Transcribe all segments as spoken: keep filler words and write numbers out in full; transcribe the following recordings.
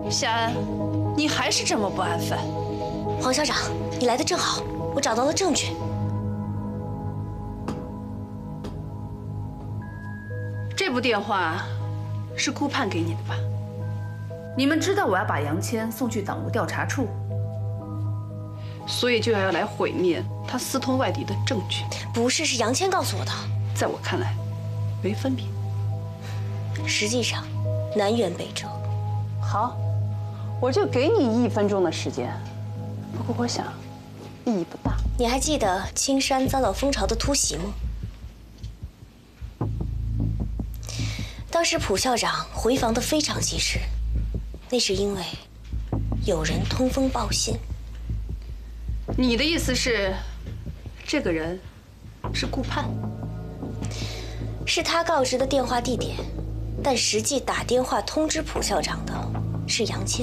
夏安，你还是这么不安分。 黄校长，你来的正好，我找到了证据。 这部电话是顾盼给你的吧？你们知道我要把杨谦送去党务调查处，所以就要来毁灭他私通外敌的证据。 不是，是杨谦告诉我的。 在我看来，没分别。 实际上，南辕北辙。 好，我就给你一分钟的时间。不过我想，意义不大。 你还记得青山遭到蜂巢的突袭吗？当时蒲校长回防得非常及时，那是因为有人通风报信。 你的意思是，这个人是顾盼？ 是他告知的电话地点，但实际打电话通知蒲校长的是杨谦。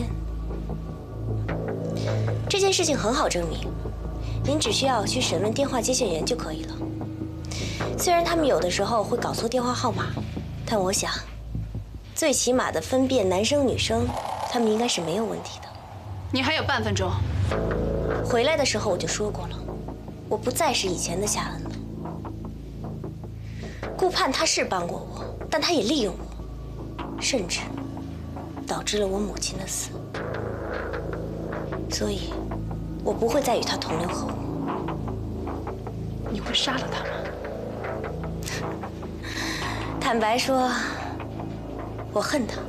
这件事情很好证明，您只需要去审问电话接线员就可以了。虽然他们有的时候会搞错电话号码，但我想，最起码的分辨男生女生，他们应该是没有问题的。 你还有半分钟。 回来的时候我就说过了，我不再是以前的夏恩了。顾盼他是帮过我，但他也利用我，甚至导致了我母亲的死。所以，我不会再与他同流合污。 你会杀了他吗？ 坦白说，我恨他，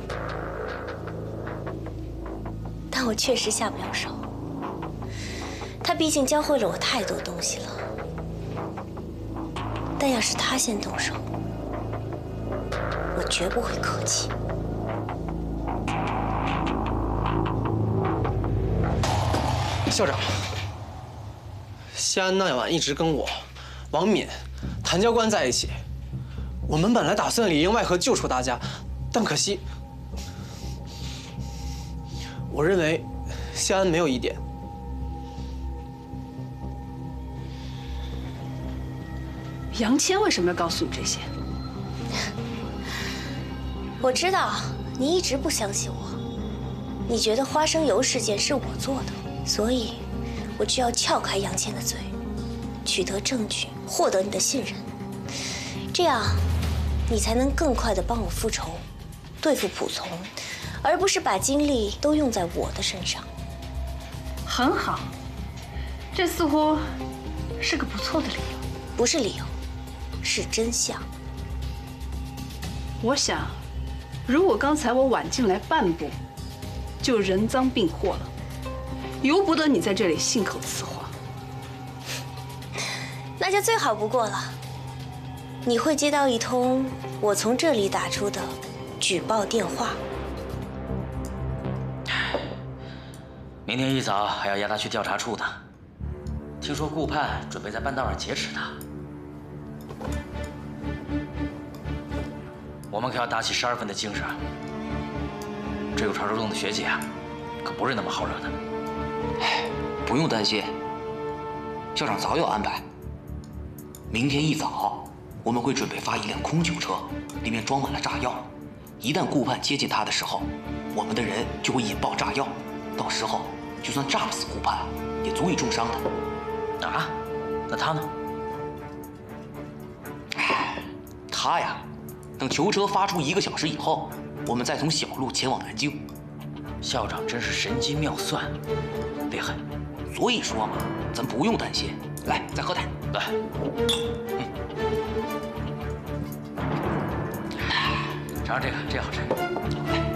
但我确实下不了手。他毕竟教会了我太多东西了。但要是他先动手，我绝不会客气。 校长，夏安那晚一直跟我、王敏、谭教官在一起。我们本来打算里应外合救出大家，但可惜，我认为夏安没有疑点。 杨谦为什么要告诉你这些？ 我知道你一直不相信我，你觉得花生油事件是我做的，所以我就要撬开杨谦的嘴，取得证据，获得你的信任，这样你才能更快地帮我复仇，对付蒲从，而不是把精力都用在我的身上。 很好，这似乎是个不错的理由。 不是理由，是真相。 我想，如果刚才我晚进来半步，就人赃并获了，由不得你在这里信口雌黄。 那就最好不过了。你会接到一通我从这里打出的举报电话。 明天一早还要押他去调查处呢。听说顾盼准备在半道上劫持他，我们可要打起十二分的精神。这个传说中的学姐啊，可不是那么好惹的。 哎，不用担心，校长早有安排。明天一早，我们会准备发一辆空警车，里面装满了炸药。一旦顾盼接近他的时候，我们的人就会引爆炸药，到时候就算炸不死顾盼，也足以重伤他。 啊？那他呢？ 哎，他呀，等囚车发出一个小时以后，我们再从小路前往南京。 校长真是神机妙算，厉害。 所以说嘛，咱不用担心。来，再喝点。 来， 嗯， 尝尝这个，这个好吃。 来。